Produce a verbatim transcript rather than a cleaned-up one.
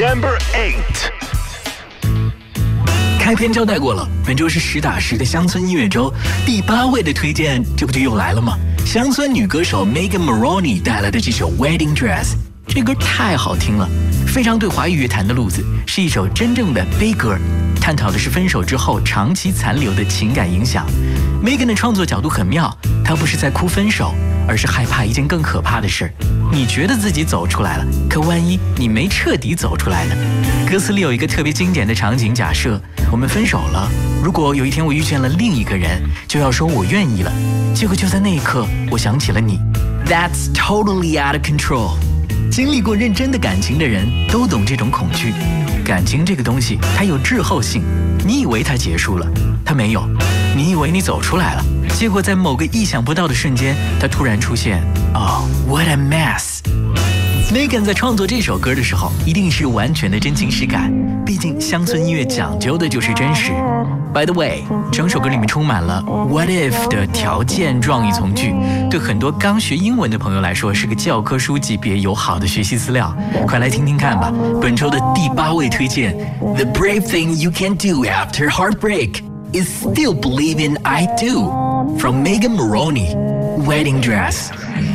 Number eight。 开篇交代过了，本周是实打实的乡村音乐周，第八位的推荐，这不就又来了吗？乡村女歌手 Megan Moroney 带来的这首 Wedding Dress， 这歌太好听了，非常对华语乐坛的路子，是一首真正的悲歌，探讨的是分手之后长期残留的情感影响。Megan 的创作角度很妙，她不是在哭分手，而是害怕一件更可怕的事，你觉得自己走出来了，可万一你没彻底走出来呢？歌词里有一个特别经典的场景，假设我们分手了，如果有一天我遇见了另一个人，就要说我愿意了，结果就在那一刻我想起了你。 That's totally out of control。 经历过认真的感情的人都懂这种恐惧，感情这个东西它有滞后性，你以为它结束了，它没有，你以为你走出来了，结果在某个意想不到的瞬间它突然出现。 Oh, what a mess。 Megan 在创作这首歌的时候一定是完全的真情实感，毕竟乡村音乐讲究的就是真实。 By the way， 整首歌里面充满了 what if 的条件状语从句，对很多刚学英文的朋友来说是个教科书级别友好的学习资料，快来听听看吧。本周的第八位推荐 The brave thing you can do after heartbreak is still believe in I do from Megan Moroney, Wedding Dress。